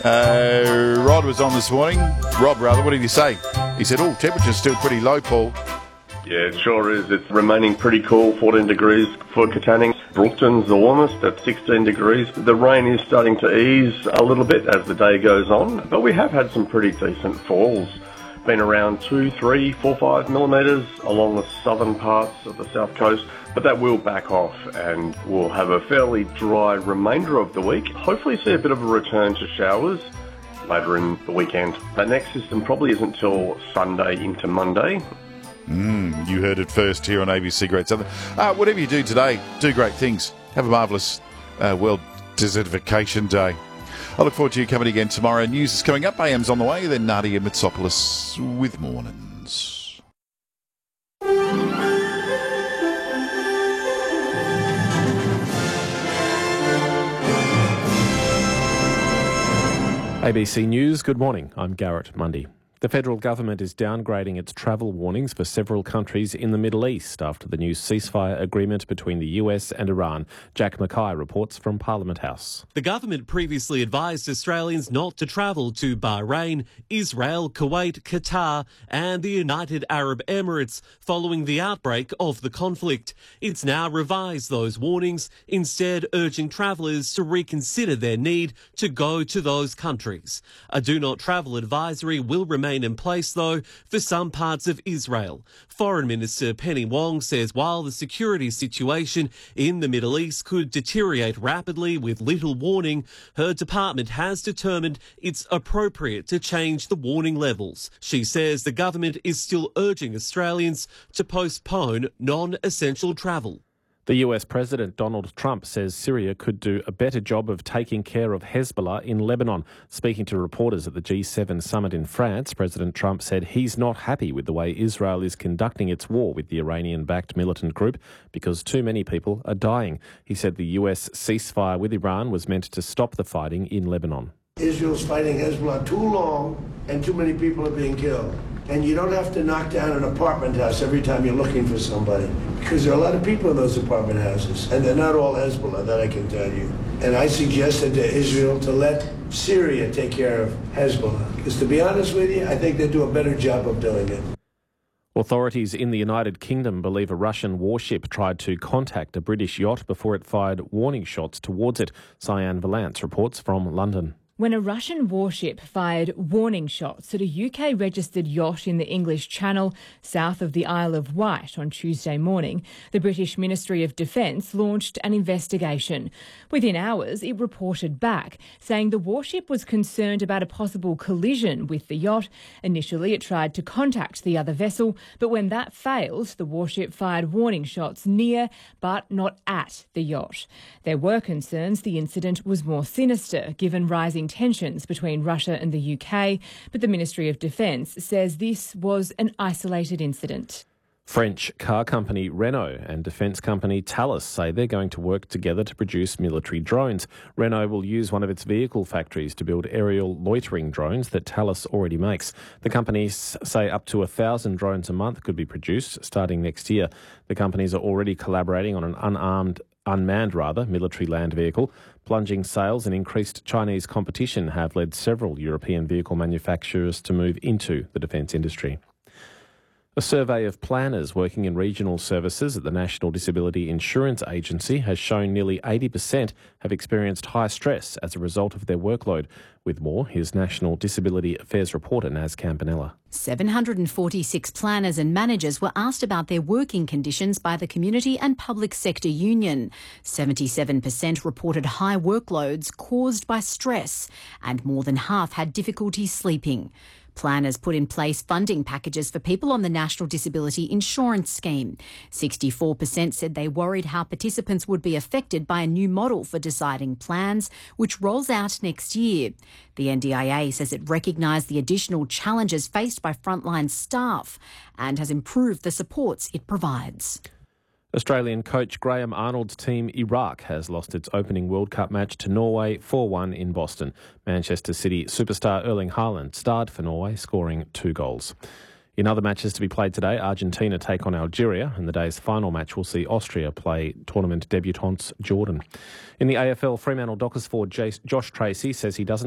Rod was on this morning. Rob, rather, what did he say? He said, temperature's still pretty low, Paul. Yeah, it sure is. It's remaining pretty cool, 14 degrees for Katanning. Brookton's the warmest at 16 degrees. The rain is starting to ease a little bit as the day goes on, but we have had some pretty decent falls. Been around 2, 3, 4, 5 millimetres along the southern parts of the south coast, but that will back off and we'll have a fairly dry remainder of the week. Hopefully see a bit of a return to showers later in the weekend. That next system probably isn't till Sunday into Monday. You heard it first here on ABC Great Southern. Whatever you do today, do great things. Have a marvellous World Desertification Day. I look forward to you coming again tomorrow. News is coming up. AM's on the way. Then Nadia Mitsopoulos with Mornings. ABC News, good morning. I'm Garrett Mundy. The federal government is downgrading its travel warnings for several countries in the Middle East after the new ceasefire agreement between the US and Iran. Jack Mackay reports from Parliament House. The government previously advised Australians not to travel to Bahrain, Israel, Kuwait, Qatar and the United Arab Emirates following the outbreak of the conflict. It's now revised those warnings, instead urging travellers to reconsider their need to go to those countries. A do not travel advisory will remain in place, though, for some parts of Israel. Foreign Minister Penny Wong says while the security situation in the Middle East could deteriorate rapidly with little warning, her department has determined it's appropriate to change the warning levels. She says the government is still urging Australians to postpone non-essential travel. The US President Donald Trump says Syria could do a better job of taking care of Hezbollah in Lebanon. Speaking to reporters at the G7 summit in France, President Trump said he's not happy with the way Israel is conducting its war with the Iranian-backed militant group because too many people are dying. He said the US ceasefire with Iran was meant to stop the fighting in Lebanon. Israel's fighting Hezbollah too long and too many people are being killed. And you don't have to knock down an apartment house every time you're looking for somebody, because there are a lot of people in those apartment houses, and they're not all Hezbollah, that I can tell you. And I suggested to Israel to let Syria take care of Hezbollah, because to be honest with you, I think they do a better job of doing it. Authorities in the United Kingdom believe a Russian warship tried to contact a British yacht before it fired warning shots towards it. Cyan Valance reports from London. When a Russian warship fired warning shots at a UK-registered yacht in the English Channel south of the Isle of Wight on Tuesday morning, the British Ministry of Defence launched an investigation. Within hours, it reported back, saying the warship was concerned about a possible collision with the yacht. Initially, it tried to contact the other vessel, but when that failed, the warship fired warning shots near, but not at, the yacht. There were concerns the incident was more sinister, given rising tensions between Russia and the UK, but the Ministry of Defence says this was an isolated incident. French car company Renault and defence company Thales say they're going to work together to produce military drones. Renault will use one of its vehicle factories to build aerial loitering drones that Thales already makes. The companies say up to 1,000 drones a month could be produced starting next year. The companies are already collaborating on an unmanned military land vehicle. Plunging sales and increased Chinese competition have led several European vehicle manufacturers to move into the defence industry. A survey of planners working in regional services at the National Disability Insurance Agency has shown nearly 80% have experienced high stress as a result of their workload. With more, here's National Disability Affairs reporter Naz Campanella. 746 planners and managers were asked about their working conditions by the Community and Public Sector Union. 77% reported high workloads caused by stress, and more than half had difficulty sleeping. Planners put in place funding packages for people on the National Disability Insurance Scheme. 64% said they worried how participants would be affected by a new model for deciding plans, which rolls out next year. The NDIA says it recognised the additional challenges faced by frontline staff and has improved the supports it provides. Australian coach Graham Arnold's team Iraq has lost its opening World Cup match to Norway 4-1 in Boston. Manchester City superstar Erling Haaland starred for Norway, scoring 2 goals. In other matches to be played today, Argentina take on Algeria, and the day's final match will see Austria play tournament debutantes Jordan. In the AFL, Fremantle Dockers forward Josh Tracy says he doesn't